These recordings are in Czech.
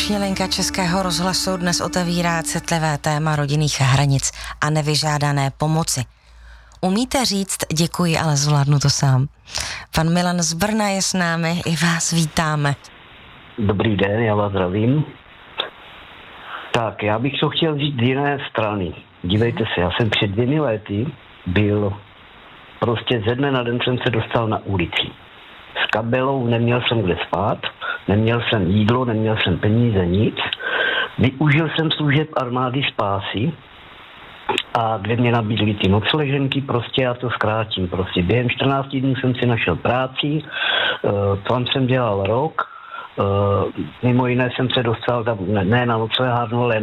Informační linka Českého rozhlasu dnes otevírá citlivé téma rodinných hranic a nevyžádané pomoci. Umíte říct děkuji, ale zvládnu to sám? Pan Milan z Brna je s námi, i vás vítáme. Dobrý den, já vás zdravím. Tak, já bych to chtěl říct z jiné strany. Dívejte se, já jsem před 2 lety byl, prostě ze dne na den jsem se dostal na ulici. S kabelou, neměl jsem kde spát, neměl jsem jídlo, neměl jsem peníze, nic. Využil jsem služeb armády spásy, a kde mě nabídli ty nocleženky, prostě já to zkrátím. Prostě během 14 dnů jsem si našel práci, tam jsem dělal rok, mimo jiné jsem se dostal tam, ne na noclehárnu, ale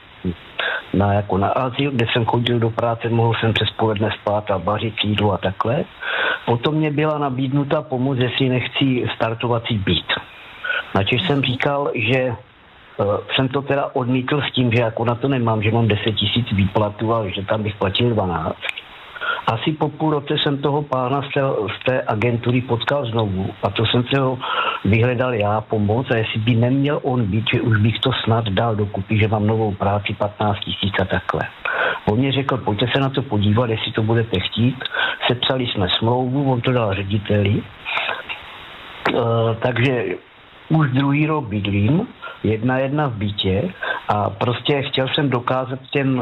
na azyl, kde jsem chodil do práce, mohl jsem přes poledne spát a vařit jídlo a takhle. Potom mě byla nabídnuta pomoc, jestli nechci startovací byt. Načež jsem říkal, že jsem to teda odmítl s tím, že jako na to nemám, že mám 10 000 výplatu a že tam bych platil 12. Asi po půl roce jsem toho pána z té agentury potkal znovu a to jsem se ho vyhledal já pomoc a jestli by neměl on být, že už bych to snad dal dokupy, že mám novou práci 15 000 a takhle. On mě řekl, pojďte se na to podívat, jestli to budete chtít. Sepsali jsme smlouvu, on to dal řediteli. Takže už druhý rok bydlím, 1:1 v bytě a prostě chtěl jsem dokázat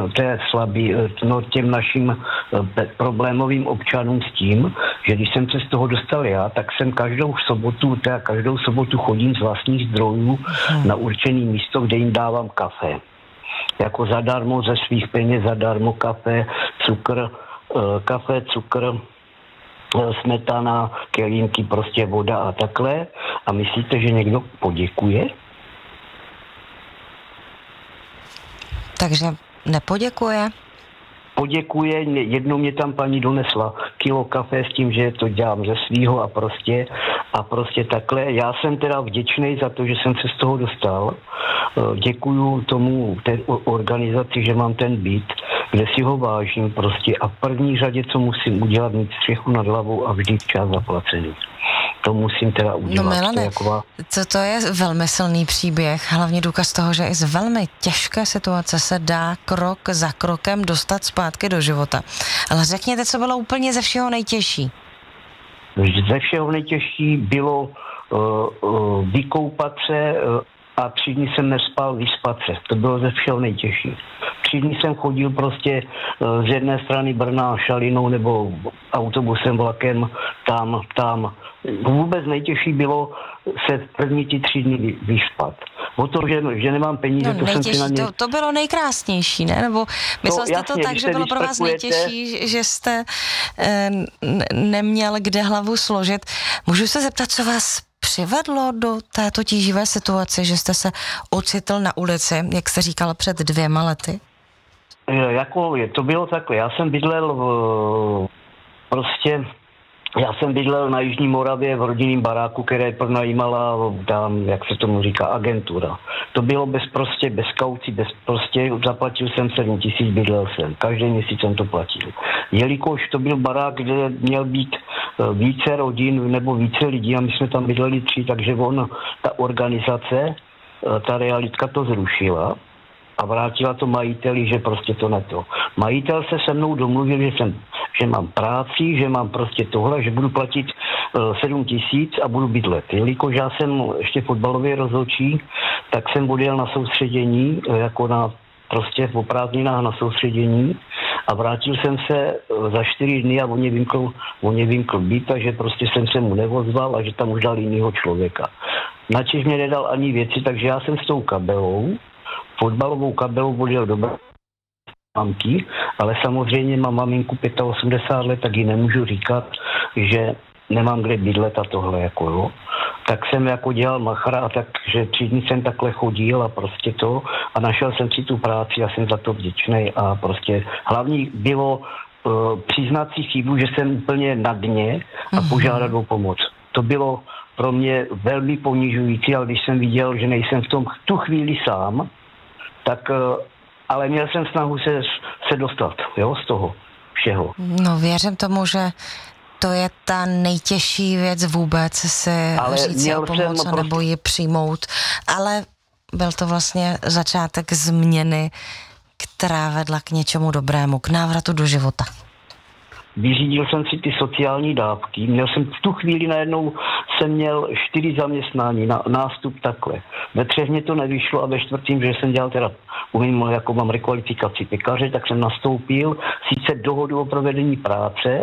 těm našim problémovým občanům s tím, že když jsem se z toho dostal já, tak jsem každou sobotu chodím z vlastních zdrojů na určený místo, kde jim dávám kafe. Jako zadarmo ze svých peněz, zadarmo kafe, cukr, smetana, kelímky, prostě voda a takhle. A myslíte, že někdo poděkuje? Takže nepoděkuje? Poděkuje, jednou mě tam paní donesla kilo kafe s tím, že to dělám ze svýho a prostě takhle. Já jsem teda vděčný za to, že jsem se z toho dostal. Děkuju té organizaci, že mám ten byt, kde si ho vážím prostě a v první řadě, co musím udělat, mít střechu nad hlavou a vždy včas zaplacený. To musím teda udělat. No Milane, to je velmi silný příběh, hlavně důkaz toho, že i z velmi těžké situace se dá krok za krokem dostat zpátky do života. Ale řekněte, co bylo úplně ze všeho nejtěžší? Ze všeho nejtěžší bylo vykoupat se a 3 dny jsem nespal, vyspat se. To bylo ze všeho nejtěžší. 3 dny jsem chodil prostě z jedné strany Brna Šalinou nebo autobusem, vlakem, tam. Vůbec nejtěžší bylo se první 3 dny vyspat. O to, že nemám peníze, to jsem si na ně... To bylo nejkrásnější, ne? Nebo myslel jste to tak, že bylo pro vás nejtěžší, že jste neměl kde hlavu složit. Můžu se zeptat, co vás přivedlo do této tíživé situace, že jste se ocitl na ulici, jak jste říkal, před 2 lety? To bylo takhle. Já jsem bydlel na Jižní Moravě v rodinném baráku, které pronajímala tam, jak se tomu říká, agentura. To bylo bez kaucí, zaplatil jsem 7 000, bydlel jsem. Každý měsíc jsem to platil. Jelikož to byl barák, kde měl být více rodin nebo více lidí a my jsme tam bydleli 3, takže ta organizace, ta realitka to zrušila a vrátila to majiteli, že prostě to ne to. Majitel se se mnou domluvil, že mám práci, že mám prostě tohle, že budu platit 7 000 a budu bydlet. Jelikož já jsem ještě fotbalový rozhodčí, tak jsem odjel na soustředění, prostě v prázdninách na soustředění a vrátil jsem se za 4 dny a on mě vymkl byt, takže prostě jsem se mu nevozval a že tam už dal jinýho člověka. Načež mě nedal ani věci, takže já jsem s tou kabelou, fotbalovou kabelou odjel do mamky, ale samozřejmě mám maminku 85 let, tak ji nemůžu říkat, že nemám kde bydlet a tohle jo. Tak jsem dělal machra a takže 3 dny jsem takhle chodil a prostě to a našel jsem si tu práci a jsem za to vděčnej a prostě hlavní bylo přiznat si chybu, že jsem úplně na dně a požádat o pomoc. To bylo pro mě velmi ponižující, ale když jsem viděl, že nejsem v tu chvíli sám, tak ale měl jsem snahu se dostat, z toho všeho. No věřím tomu, že to je ta nejtěžší věc vůbec si říct o pomoc nebo ji přijmout. Ale byl to vlastně začátek změny, která vedla k něčemu dobrému, k návratu do života? Vyřídil jsem si ty sociální dávky. Měl jsem v tu chvíli najednou jsem měl 4 zaměstnání na nástup takhle. Ve 3 mě to nevyšlo a ve 4, že jsem dělal teda, jako mám rekvalifikaci pekaře, tak jsem nastoupil sice dohodu o provedení práce,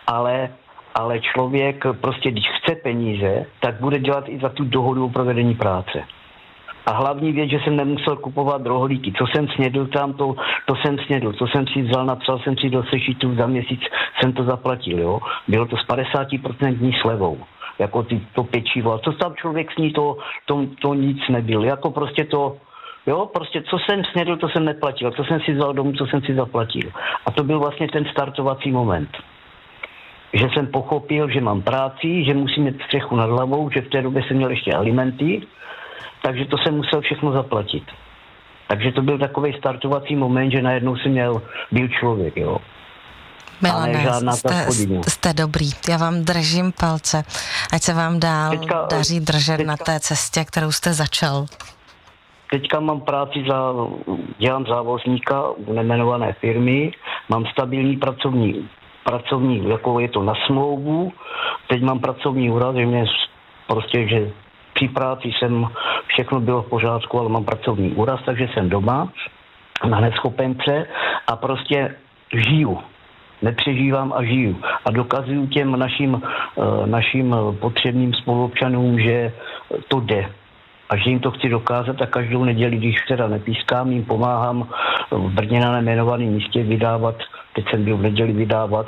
ale člověk prostě, když chce peníze, tak bude dělat i za tu dohodu o provedení práce. A hlavní věc, že jsem nemusel kupovat rohlíky. Co jsem snědl tam, to jsem snědl. Co jsem si vzal, napsal jsem si do sešitu, za měsíc jsem to zaplatil, jo. Bylo to s 50% slevou. Jako to pečivo. A co tam člověk sní, to nic nebylo. Jako prostě to, jo, prostě co jsem snědl, to jsem neplatil. Co jsem si vzal domů, co jsem si zaplatil. A to byl vlastně ten startovací moment. Že jsem pochopil, že mám práci, že musím mít střechu nad hlavou, že v té době jsem měl ještě alimenty, takže to jsem musel všechno zaplatit. Takže to byl takový startovací moment, že najednou byl člověk, jo. Milane, jste dobrý. Já vám držím palce, ať se vám dál daří držet na té cestě, kterou jste začal. Teďka mám práci, dělám závozníka u nejmenované firmy, mám stabilní pracovní, jako je to na smlouvu, teď mám pracovní úraz, že mě prostě, že při práci všechno bylo v pořádku, ale mám pracovní úraz, takže jsem doma na neschopence a prostě žiju. Nepřežívám a žiju. A dokazuju těm našim potřebným spoluobčanům, že to jde. A že jim to chci dokázat a každou neděli, když teda nepískám, jim pomáhám v Brně na nejmenovaném místě vydávat, teď jsem byl v neděli vydávat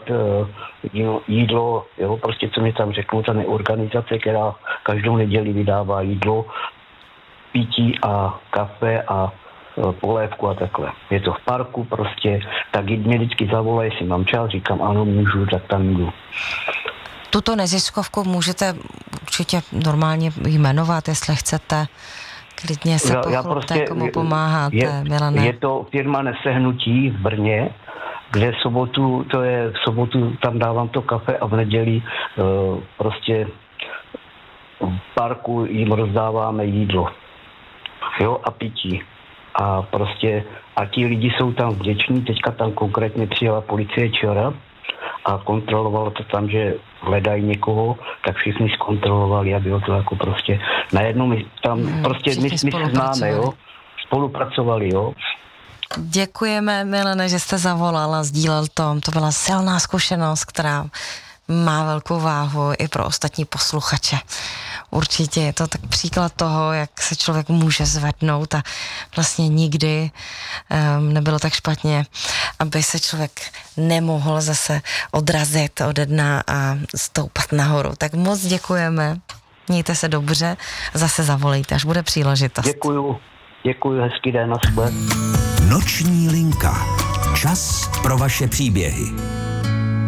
jídlo, jo, prostě co mi tam řeknou, ta organizace, která každou neděli vydává jídlo, pití a kafe a polévku a takhle. Je to v parku prostě, tak mě vždycky zavolají, jestli mám čas, říkám ano, můžu, tak tam jdu. Tuto neziskovku můžete určitě normálně jmenovat, jestli chcete. Klidně se pochlupte, komu pomáháte, Milane. Je to firma Nesehnutí v Brně, kde v sobotu tam dávám to kafe a v neděli prostě v parku jim rozdáváme jídlo. Jo, a pití. A prostě, a ti lidi jsou tam vděční, teďka tam konkrétně přijela policie včera a kontrolovalo to tam, že hledají někoho, tak všichni zkontrolovali a bylo to jako prostě, najednou my tam prostě my se známe, jo, spolupracovali, jo. Děkujeme, Milane, že jste zavolal a sdílel to. To byla silná zkušenost, která má velkou váhu i pro ostatní posluchače. Určitě je to tak příklad toho, jak se člověk může zvednout a vlastně nikdy nebylo tak špatně, aby se člověk nemohl zase odrazit ode dna a stoupat nahoru. Tak moc děkujeme, mějte se dobře, zase zavolejte, až bude příležitost. Děkuju, hezký den, na sebe. Noční linka. Čas pro vaše příběhy.